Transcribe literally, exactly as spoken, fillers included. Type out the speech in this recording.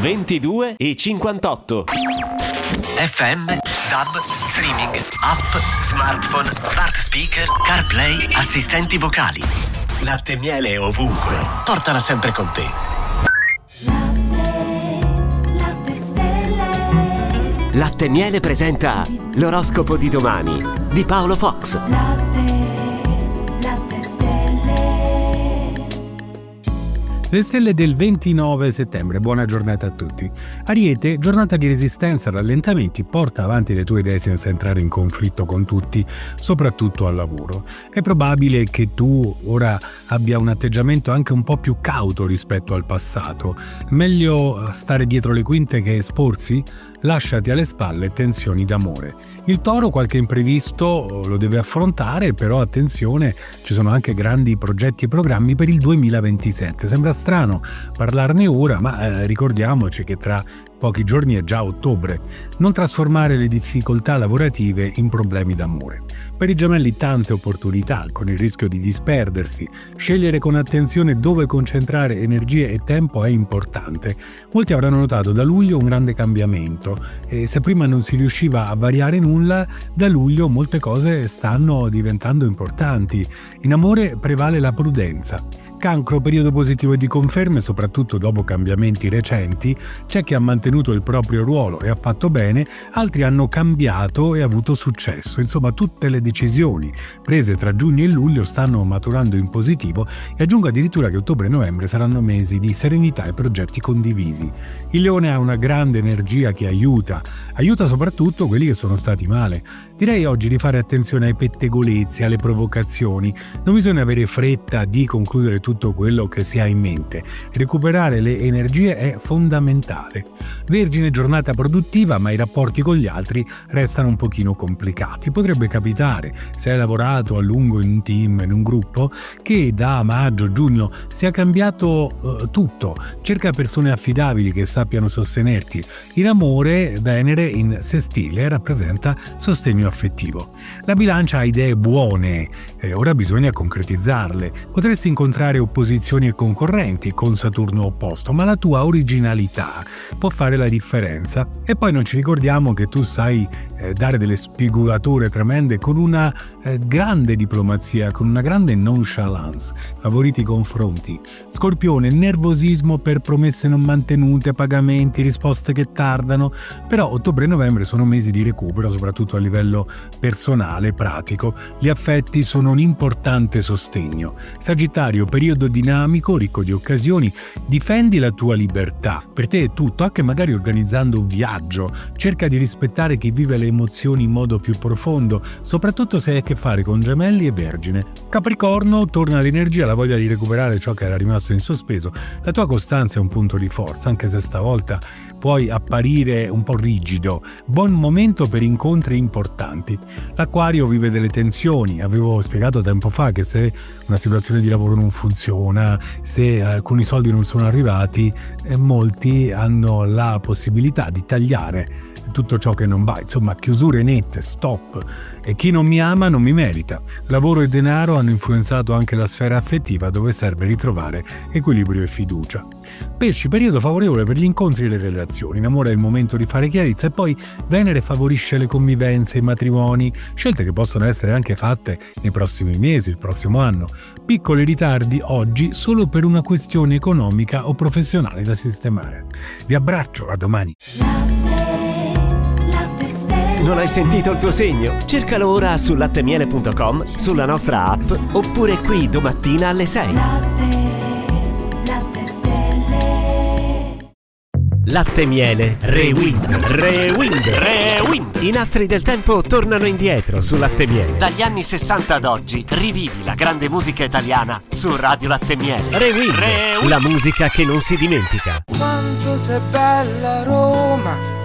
ventidue e cinquantotto. F M, D A B, streaming, app, smartphone, smart speaker, CarPlay, assistenti vocali. Latte e miele ovunque. Portala sempre con te. Latte Stelle. Latte e miele presenta l'oroscopo di domani di Paolo Fox. Latte, latte stelle. Le stelle del ventinove settembre, buona giornata a tutti. Ariete, giornata di resistenza, rallentamenti, porta avanti le tue idee senza entrare in conflitto con tutti, soprattutto al lavoro. È probabile che tu ora abbia un atteggiamento anche un po' più cauto rispetto al passato. Meglio stare dietro le quinte che esporsi? Lasciati alle spalle tensioni d'amore. Il Toro qualche imprevisto lo deve affrontare, però attenzione, ci sono anche grandi progetti e programmi per il duemilaventisette. Sembra strano parlarne ora, ma eh, ricordiamoci che tra pochi giorni è già ottobre. Non trasformare le difficoltà lavorative in problemi d'amore. Per i gemelli tante opportunità, con il rischio di disperdersi. Scegliere con attenzione dove concentrare energie e tempo è importante. Molti avranno notato da luglio un grande cambiamento e se prima non si riusciva a variare nulla, da luglio molte cose stanno diventando importanti. In amore prevale la prudenza. Cancro, periodo positivo e di conferme, soprattutto dopo cambiamenti recenti. C'è chi ha mantenuto il proprio ruolo e ha fatto bene, altri hanno cambiato e avuto successo. Insomma, tutte le decisioni prese tra giugno e luglio stanno maturando in positivo e aggiungo addirittura che ottobre e novembre saranno mesi di serenità e progetti condivisi. Il Leone ha una grande energia che aiuta, aiuta soprattutto quelli che sono stati male. Direi oggi di fare attenzione ai pettegolezzi, alle provocazioni. Non bisogna avere fretta di concludere tutto quello che si ha in mente. Recuperare le energie è fondamentale. Vergine, giornata produttiva, ma i rapporti con gli altri restano un pochino complicati. Potrebbe capitare, se hai lavorato a lungo in un team, in un gruppo, che da maggio, giugno sia cambiato eh, tutto. Cerca persone affidabili che sappiano sostenerti. In amore, Venere in sestile rappresenta sostegno affettivo. La Bilancia ha idee buone, e ora bisogna concretizzarle. Potresti incontrare opposizioni e concorrenti con Saturno opposto, ma la tua originalità può fare la differenza. E poi non ci ricordiamo che tu sai eh, dare delle spigolature tremende con una eh, grande diplomazia, con una grande nonchalance, favoriti i confronti. Scorpione, nervosismo per promesse non mantenute, pagamenti, risposte che tardano, però ottobre e novembre sono mesi di recupero, soprattutto a livello personale, pratico. Gli affetti sono un importante sostegno. Sagittario, periodo dinamico, ricco di occasioni, difendi la tua libertà. Per te è tutto, anche magari organizzando un viaggio. Cerca di rispettare chi vive le emozioni in modo più profondo, soprattutto se hai a che fare con Gemelli e Vergine. Capricorno, torna l'energia, la voglia di recuperare ciò che era rimasto in sospeso. La tua costanza è un punto di forza, anche se stavolta puoi apparire un po' rigido. Buon momento per incontri importanti. L'Acquario vive delle tensioni. Avevo spiegato tempo fa che se una situazione di lavoro non funziona, se alcuni soldi non sono arrivati, eh, molti hanno la possibilità di tagliare tutto ciò che non va, insomma chiusure nette, stop. E chi non mi ama non mi merita. Lavoro e denaro hanno influenzato anche la sfera affettiva, dove serve ritrovare equilibrio e fiducia. Pesci, periodo favorevole per gli incontri e le relazioni. In amore è il momento di fare chiarezza e poi Venere favorisce le convivenze, i matrimoni, scelte che possono essere anche fatte nei prossimi mesi, il prossimo anno. Piccoli ritardi oggi solo per una questione economica o professionale da sistemare. Vi abbraccio, a domani. Non hai sentito il tuo segno? Cercalo ora su lattemiele punto com, sulla nostra app oppure qui domattina alle sei. Latte, latte stelle. Latte Miele Rewind, Rewind, Rewind. I nastri del tempo tornano indietro su Latte Miele. Dagli anni sessanta ad oggi rivivi la grande musica italiana su Radio Latte Miele. Rewind, Rewind. La musica che non si dimentica. Quanto sei bella Roma,